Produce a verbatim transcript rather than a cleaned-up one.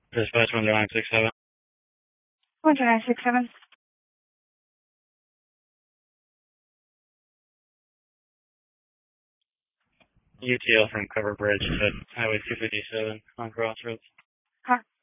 Dispatch one nine six seven. one nine six seven. U T L from Cover Bridge at Highway two fifty-seven on Crossroads.